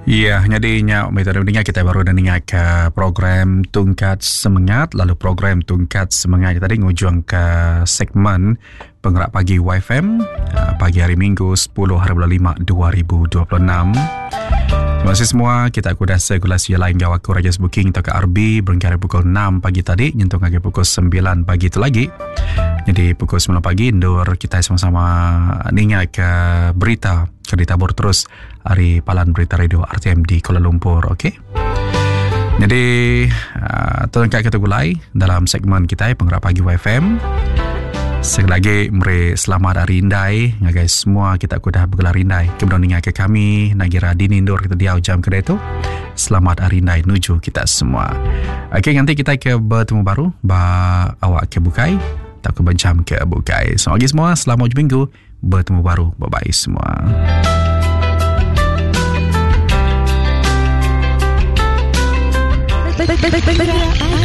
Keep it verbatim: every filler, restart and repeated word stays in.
Ya, jadinya mitra dengar kita baru dah dengar ke program Tungkat Semangat, lalu program Tungkat Semangat tadi ngujung ke segmen Penggerak Pagi Y F M pagi hari Minggu sepuluh hari bulan lima dua ribu dua puluh enam. Terima kasih semua. Kita aku dah segulasi lain gawak aku Rajas Booking atau ke R B berkira pukul enam pagi tadi nyentuh lagi pukul sembilan pagi tu lagi. Jadi pukul sembilan pagi Indur kita sama-sama ningat ke berita ke ditabur terus hari Palan Berita Radio R T M di Kuala Lumpur. Okey. Jadi uh, tu lengkap kita gulai dalam segmen kita Penggerak Pagi Y F M. Sekali lagi meri selamat hari indai ya guys, semua kita aku dah bergelar indai kemudian ke kami nagira dini indur kita diau jam kedai tu. Selamat hari indai nuju kita semua. Okey, nanti kita ke bertemu baru ba awak ke bukai tak ke bencam ke bukai. So lagi semua selamat hujung minggu, bertemu baru, bye bye semua.